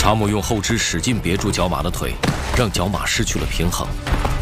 卡姆用后肢使劲别住角马的腿，让角马失去了平衡。